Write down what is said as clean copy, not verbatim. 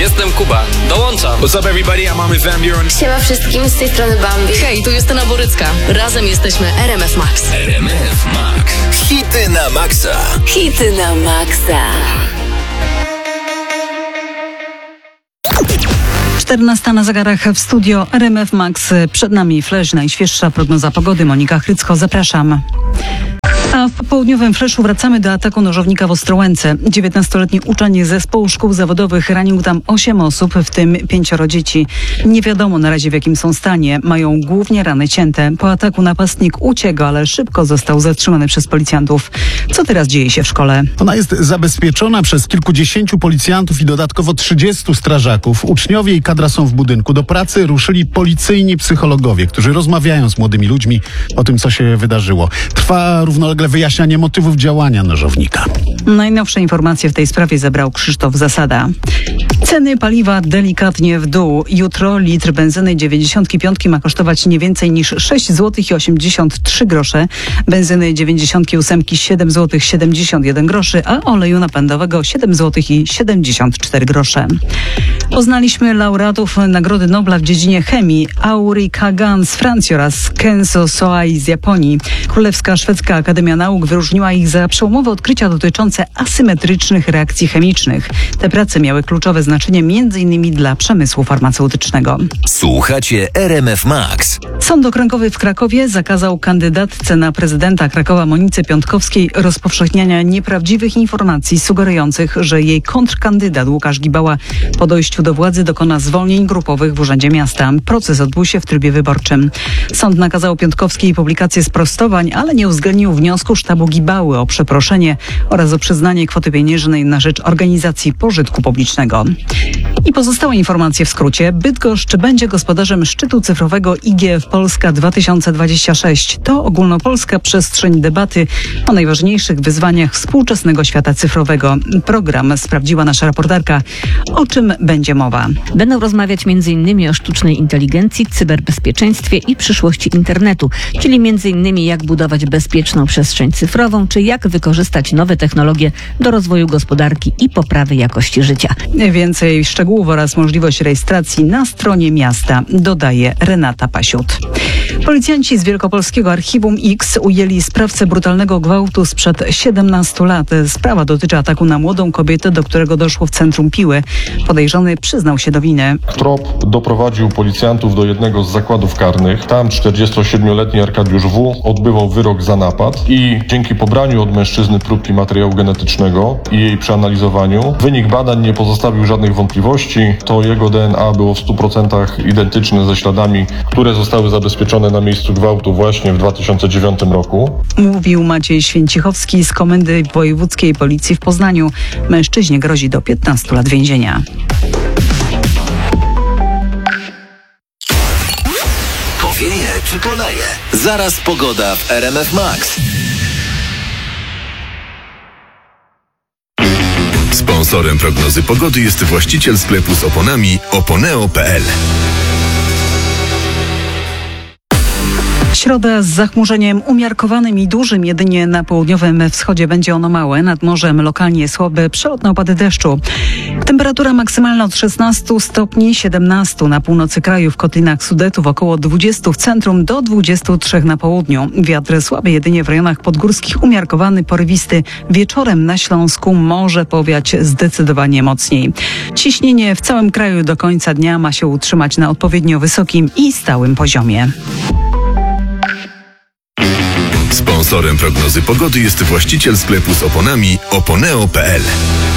Jestem Kuba. Dołączam. What's up everybody, I'm Armin van Buuren. Siema wszystkim, z tej strony Bambi. Hej, tu Justyna Borycka. Razem jesteśmy RMF Max. RMF Max. Hity na maksa. Hity na maksa. 14 na zegarach w studio RMF Max. Przed nami Flash, najświeższa prognoza pogody. Monika Chrycko, zapraszam. A w popołudniowym Flashu wracamy do ataku nożownika w Ostrołęce. 19-letni uczeń zespołu szkół zawodowych ranił tam 8 osób, w tym 5 dzieci. Nie wiadomo na razie w jakim są stanie. Mają głównie rany cięte. Po ataku napastnik uciekł, ale szybko został zatrzymany przez policjantów. Co teraz dzieje się w szkole? Ona jest zabezpieczona przez kilkudziesięciu policjantów i dodatkowo 30 strażaków. Uczniowie i kadra są w budynku. Do pracy ruszyli policyjni psychologowie, którzy rozmawiają z młodymi ludźmi o tym, co się wydarzyło. Trwa równolegle wyjaśnianie motywów działania nożownika. Najnowsze informacje w tej sprawie zebrał Krzysztof Zasada. Ceny paliwa delikatnie w dół. Jutro litr benzyny 95 ma kosztować nie więcej niż 6,83 zł, benzyny 98 7 zł 71 groszy, a oleju napędowego 7 zł 74 grosze. Poznaliśmy laureatów Nagrody Nobla w dziedzinie chemii. Auri Kagan z Francji oraz Kenzo Soai z Japonii. Królewska Szwedzka Akademia Nauk wyróżniła ich za przełomowe odkrycia dotyczące asymetrycznych reakcji chemicznych. Te prace miały kluczowe znaczenie m.in. dla przemysłu farmaceutycznego. Słuchacie RMF Max. Sąd Okręgowy w Krakowie zakazał kandydatce na prezydenta Krakowa Monice Piątkowskiej rozpowszechniania nieprawdziwych informacji sugerujących, że jej kontrkandydat Łukasz Gibała po dojściu do władzy dokona zwolnień grupowych w Urzędzie Miasta. Proces odbył się w trybie wyborczym. Sąd nakazał Piątkowskiej publikację sprostowań, ale nie uwzględnił wniosku sztabu Gibały o przeproszenie oraz o przyznanie kwoty pieniężnej na rzecz organizacji pożytku publicznego. I pozostałe informacje w skrócie. Bydgoszcz będzie gospodarzem szczytu cyfrowego IGF Polska 2026. To ogólnopolska przestrzeń debaty o najważniejszych wyzwaniach współczesnego świata cyfrowego. Program sprawdziła nasza reporterka. O czym będzie mowa? Będą rozmawiać m.in. o sztucznej inteligencji, cyberbezpieczeństwie i przyszłości internetu, czyli m.in. jak budować bezpieczną przestrzeń cyfrową, czy jak wykorzystać nowe technologie do rozwoju gospodarki i poprawy jakości życia. Więcej szczegółów oraz możliwość rejestracji na stronie miasta, dodaje Renata Pasiut. Policjanci z Wielkopolskiego Archiwum X ujęli sprawcę brutalnego gwałtu sprzed 17 lat. Sprawa dotyczy ataku na młodą kobietę, do którego doszło w centrum Piły. Podejrzany przyznał się do winy. Trop doprowadził policjantów do jednego z zakładów karnych. Tam 47-letni Arkadiusz W. odbywał wyrok za napad i dzięki pobraniu od mężczyzny próbki materiału genetycznego i jej przeanalizowaniu wynik badań nie pozostawił żadnych wątpliwości. To jego DNA było w 100% identyczne ze śladami, które zostały zabezpieczone na miejscu gwałtu właśnie w 2009 roku. Mówił Maciej Święcichowski z Komendy Wojewódzkiej Policji w Poznaniu. Mężczyźnie grozi do 15 lat więzienia. Powieje czy poleje? Zaraz pogoda w RMF Max. Sponsorem prognozy pogody jest właściciel sklepu z oponami oponeo.pl. Środa z zachmurzeniem umiarkowanym i dużym. Jedynie na południowym wschodzie będzie ono małe. Nad morzem lokalnie słabe przelotne opady deszczu. Temperatura maksymalna od 16 stopni 17 na północy kraju, w kotlinach Sudetów około 20 w centrum do 23 na południu. Wiatr słaby jedynie w rejonach podgórskich, umiarkowany, porywisty. Wieczorem na Śląsku może powiać zdecydowanie mocniej. Ciśnienie w całym kraju do końca dnia ma się utrzymać na odpowiednio wysokim i stałym poziomie. Sponsorem prognozy pogody jest właściciel sklepu z oponami oponeo.pl.